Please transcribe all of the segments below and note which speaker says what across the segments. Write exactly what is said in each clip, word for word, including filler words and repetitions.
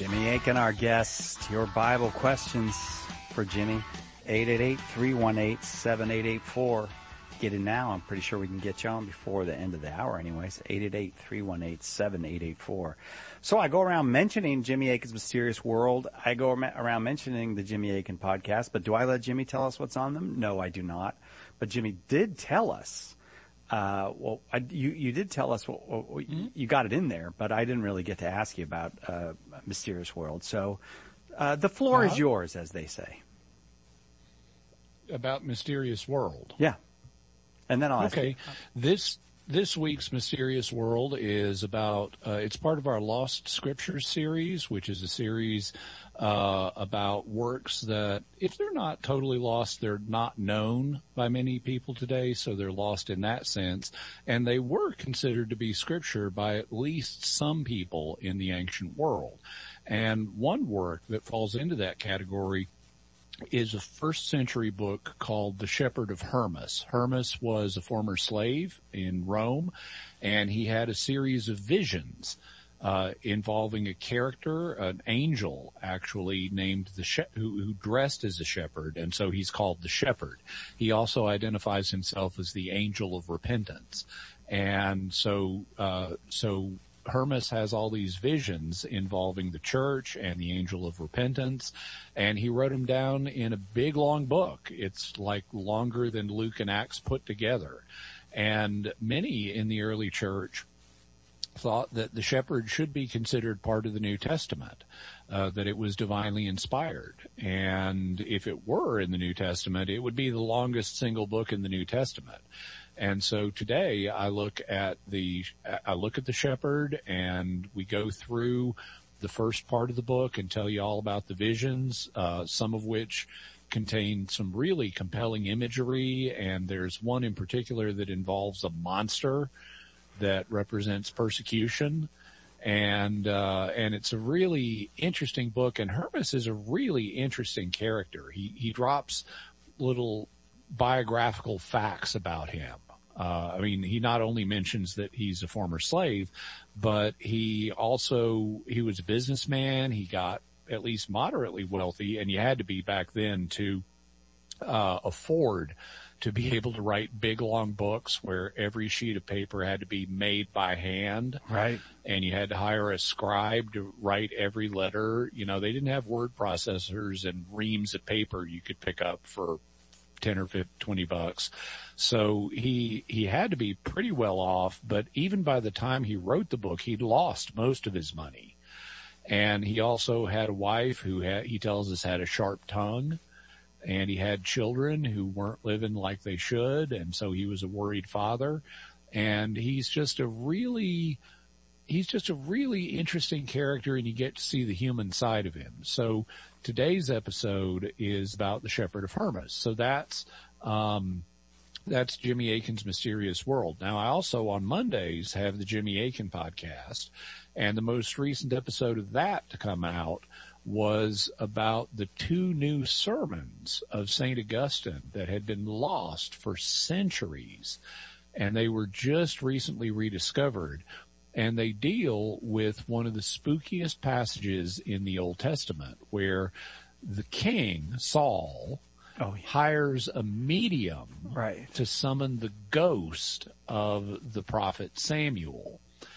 Speaker 1: Jimmy Akin, our guest. Your Bible questions for Jimmy. eight eight eight, three one eight, seven eight eight four. Get in now. I'm pretty sure we can get you on before the end of the hour anyways. eight eight eight, three one eight, seven eight eight four. So I go around mentioning Jimmy Akin's Mysterious World. I go around mentioning the Jimmy Akin podcast, but do I let Jimmy tell us what's on them? No, I do not. But Jimmy did tell us. Uh, well, I, you, you did tell us, well, well, mm-hmm. you got it in there, but I didn't really get to ask you about uh, Mysterious World. So uh, the floor uh-huh. is yours, as they say.
Speaker 2: About Mysterious World.
Speaker 1: Yeah. And then I'll ask
Speaker 2: Okay.
Speaker 1: you.
Speaker 2: This, this week's Mysterious World is about, uh, it's part of our Lost Scriptures series, which is a series uh, about works that, if they're not totally lost, they're not known by many people today, so they're lost in that sense. And they were considered to be Scripture by at least some people in the ancient world. And one work that falls into that category is a first century book called The Shepherd of Hermas. Hermas was a former slave in Rome, and he had a series of visions uh involving a character, an angel actually, named the she- who, who dressed as a shepherd, and so he's called the Shepherd. He also identifies himself as the Angel of Repentance. And so uh so Hermas has all these visions involving the church and the Angel of Repentance, and he wrote them down in a big, long book. It's like longer than Luke and Acts put together. And many in the early church thought that the shepherd should be considered part of the New Testament, uh, that it was divinely inspired. And if it were in the New Testament, it would be the longest single book in the New Testament. And so today I look at the, I look at the shepherd, and we go through the first part of the book and tell you all about the visions, uh, some of which contain some really compelling imagery. And there's one in particular that involves a monster that represents persecution. And, uh, and it's a really interesting book. And Hermas is a really interesting character. He, he drops little biographical facts about him. Uh, I mean, he not only mentions that he's a former slave, but he also, he was a businessman. He got at least moderately wealthy, and you had to be back then to, uh, afford to be able to write big, long books where every sheet of paper had to be made by hand.
Speaker 1: Right. And
Speaker 2: you had to hire a scribe to write every letter. You know, they didn't have word processors and reams of paper you could pick up for ten or fifteen, twenty bucks. So he, he had to be pretty well off, but even by the time he wrote the book, he'd lost most of his money. And he also had a wife who had, he tells us, had a sharp tongue, and he had children who weren't living like they should. And so he was a worried father. And he's just a really, he's just a really interesting character, and you get to see the human side of him. So today's episode is about the Shepherd of Hermas. So that's, um, that's Jimmy Akin's Mysterious World. Now, I also on Mondays have the Jimmy Akin podcast, and the most recent episode of that to come out was about the two new sermons of Saint Augustine that had been lost for centuries, and they were just recently rediscovered. And they deal with one of the spookiest passages in the Old Testament, where the king, Saul, oh, yeah. hires a medium
Speaker 1: right.
Speaker 2: to summon the ghost of the prophet Samuel.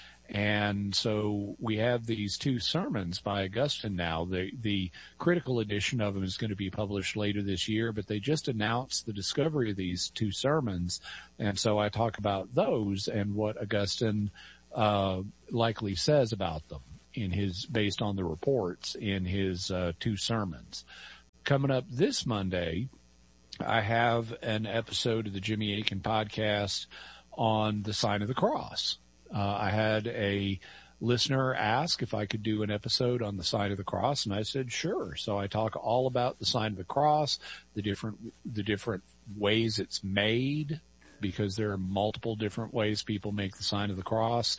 Speaker 2: And so we have these two sermons by Augustine now. The, the critical edition of them is going to be published later this year, but they just announced the discovery of these two sermons. And so I talk about those and what Augustine Uh, likely says about them in his, based on the reports in his, uh, two sermons. Coming up this Monday, I have an episode of the Jimmy Akin podcast on the sign of the cross. Uh, I had a listener ask if I could do an episode on the sign of the cross, and I said, sure. So I talk all about the sign of the cross, the different, the different ways it's made, because there are multiple different ways people make the sign of the cross,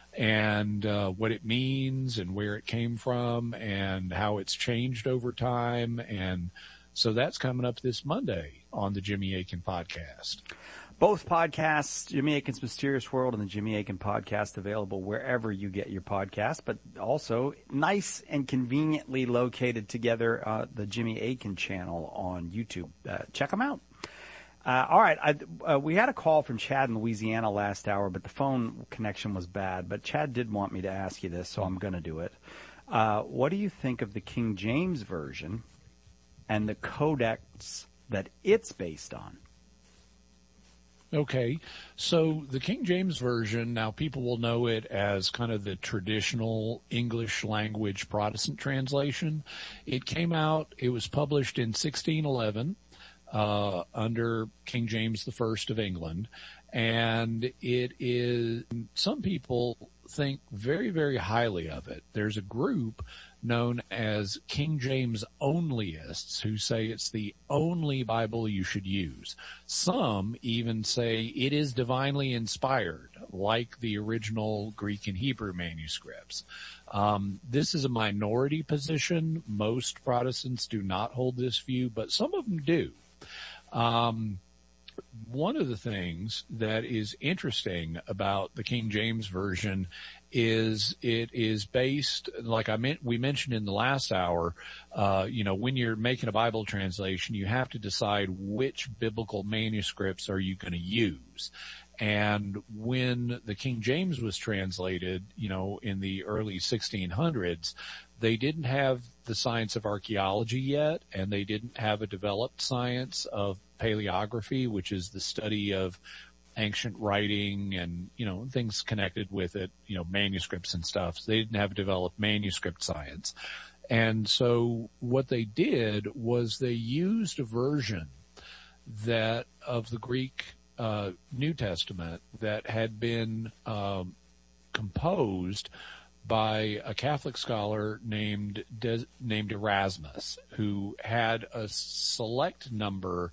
Speaker 2: and uh, what it means and where it came from and how it's changed over time. And so that's coming up this Monday on the Jimmy Akin podcast.
Speaker 1: Both podcasts, Jimmy Akin's Mysterious World and the Jimmy Akin Podcast, available wherever you get your podcast, but also nice and conveniently located together, uh, the Jimmy Akin channel on YouTube. Uh, check them out. Uh, all right. I, uh, we had a call from Chad in Louisiana last hour, but the phone connection was bad. But Chad did want me to ask you this, so I'm going to do it. Uh, what do you think of the King James Version and the codex that it's based on?
Speaker 2: Okay, so the King James Version, now people will know it as kind of the traditional English language Protestant translation. It came out, it was published in sixteen eleven uh, under King James the First of England, and it is, some people think very, very highly of it. There's a group known as King James onlyists who say it's the only Bible you should use. Some even say it is divinely inspired, like the original Greek and Hebrew manuscripts. Um, this is a minority position. Most Protestants do not hold this view, but some of them do. Um, one of the things that is interesting about the King James Version is it is based, like I meant, we mentioned in the last hour, uh, you know, when you're making a Bible translation, you have to decide which biblical manuscripts are you going to use. And when the King James was translated, you know, in the early sixteen hundreds, they didn't have the science of archaeology yet, and they didn't have a developed science of paleography, which is the study of ancient writing and, you know, things connected with it, you know, manuscripts and stuff. So they didn't have developed manuscript science. And so what they did was they used a version that of the Greek uh, New Testament that had been um, composed by a Catholic scholar named De- named Erasmus, who had a select number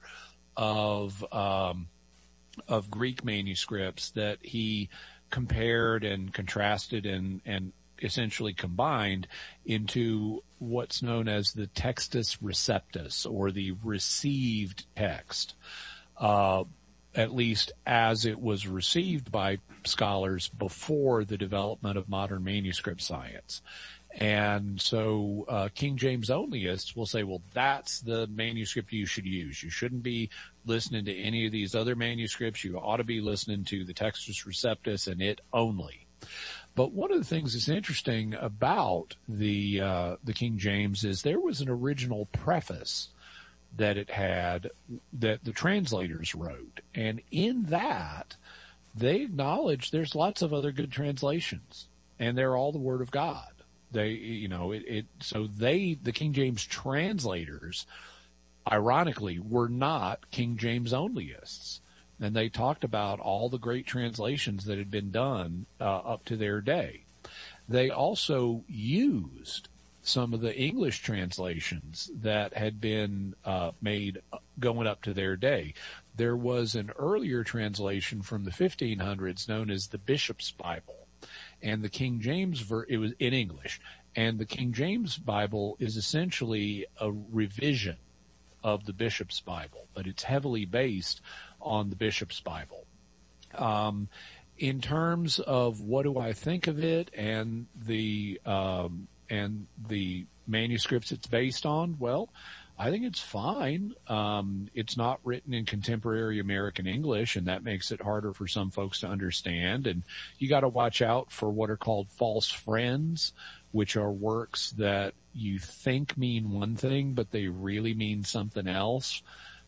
Speaker 2: of um, of Greek manuscripts that he compared and contrasted and, and essentially combined into what's known as the Textus Receptus, or the received text, uh, at least as it was received by scholars before the development of modern manuscript science. And so uh, King James onlyists will say, well, that's the manuscript you should use. You shouldn't be listening to any of these other manuscripts. You ought to be listening to the Textus Receptus and it only. But one of the things that's interesting about the uh, the King James is there was an original preface that it had that the translators wrote. And in that, they acknowledge there's lots of other good translations, and they're all the Word of God. They, you know, it, it, so they, the King James translators, ironically, were not King James onlyists. And they talked about all the great translations that had been done uh, up to their day. They also used some of the English translations that had been uh, made going up to their day. There was an earlier translation from the fifteen hundreds known as the Bishop's Bible. And the King James, ver- it was in English, and the King James Bible is essentially a revision of the Bishop's Bible, but it's heavily based on the Bishop's Bible. Um, in terms of what do I think of it and the um, and the manuscripts it's based on, well, I think it's fine. Um, it's not written in contemporary American English, and that makes it harder for some folks to understand. And you got to watch out for what are called false friends, which are works that you think mean one thing, but they really mean something else.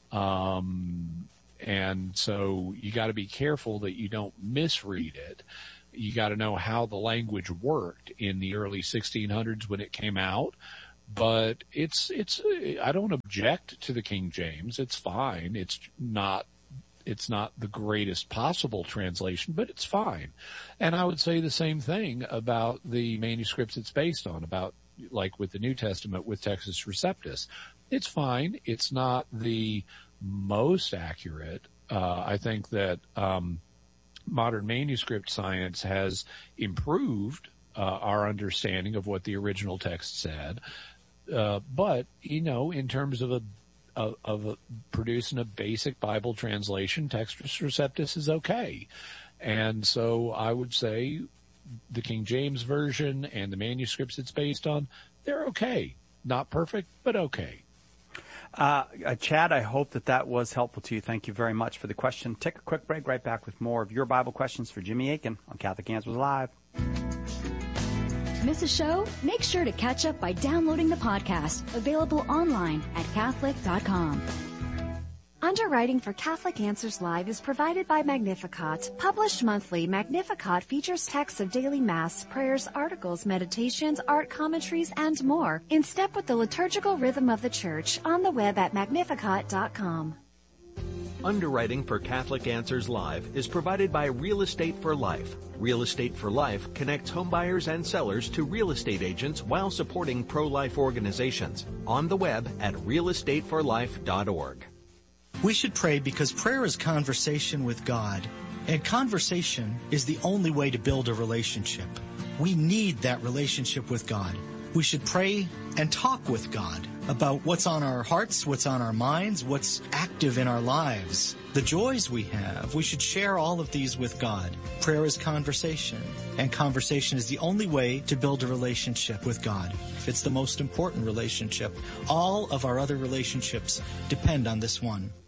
Speaker 2: Um, and so you got to be careful that you don't misread it. You got to know how the language worked in the early sixteen hundreds when it came out. But it's, it's, I don't object to the King James. It's fine. It's not, it's not the greatest possible translation, but it's fine. And I would say the same thing about the manuscripts it's based on, about like with the New Testament with Textus Receptus. It's fine. It's not the most accurate. Uh, I think that, um, modern manuscript science has improved, uh, our understanding of what the original text said. Uh, but, you know, in terms of a, of, of producing a basic Bible translation, Textus Receptus is okay. And so I would say the King James Version and the manuscripts it's based on, they're okay. Not perfect, but okay.
Speaker 1: Uh, uh, Chad, I hope that that was helpful to you. Thank you very much for the question. Take a quick break, right back with more of your Bible questions for Jimmy Akin on Catholic Answers Live.
Speaker 3: Miss a show? Make sure to catch up by downloading the podcast, available online at Catholic dot com.
Speaker 4: Underwriting for Catholic Answers Live is provided by Magnificat. Published monthly, Magnificat features texts of daily Mass, prayers, articles, meditations, art commentaries, and more, in step with the liturgical rhythm of the Church, on the web at Magnificat dot com.
Speaker 5: Underwriting for Catholic Answers Live is provided by Real Estate for Life. Real Estate for Life connects homebuyers and sellers to real estate agents while supporting pro-life organizations. On the web at real estate for life dot org.
Speaker 6: We should pray because prayer is conversation with God, and conversation is the only way to build a relationship. We need that relationship with God. We should pray and talk with God about what's on our hearts, what's on our minds, what's active in our lives, the joys we have. We should share all of these with God. Prayer is conversation, and conversation is the only way to build a relationship with God. It's the most important relationship. All of our other relationships depend on this one.